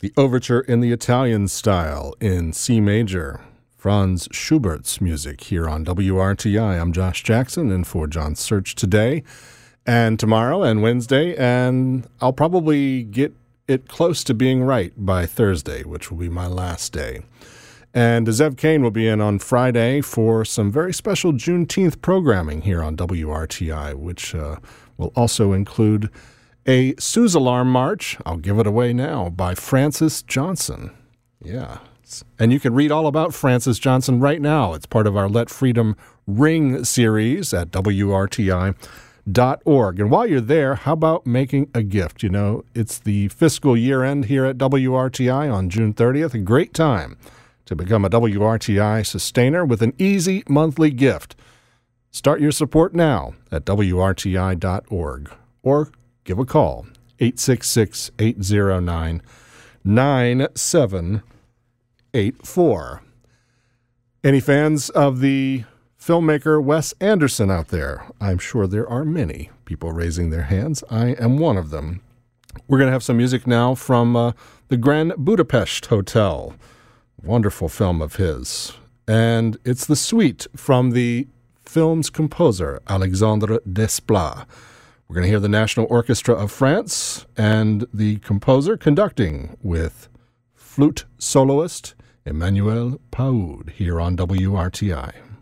the overture in the Italian style in C major. Franz Schubert's music here on WRTI. I'm Josh Jackson, and for John Search today and tomorrow and Wednesday, and I'll probably get it close to being right by Thursday, which will be my last day. And Zev Kane will be in on Friday for some very special Juneteenth programming here on WRTI, which will also include a Sue's Alarm March, I'll give it away now, by Francis Johnson. Yeah. And you can read all about Francis Johnson right now. It's part of our Let Freedom Ring series at WRTI.org. And while you're there, how about making a gift? You know, it's the fiscal year end here at WRTI on June 30th. A great time to become a WRTI sustainer with an easy monthly gift. Start your support now at WRTI.org or give a call, 866-809-9784. Any fans of the filmmaker Wes Anderson out there? I'm sure there are many people raising their hands. I am one of them. We're going to have some music now from the Grand Budapest Hotel. Wonderful film of his. And it's the suite from the film's composer, Alexandre Desplat. We're going to hear the National Orchestra of France and the composer conducting with flute soloist Emmanuel Paoud here on WRTI.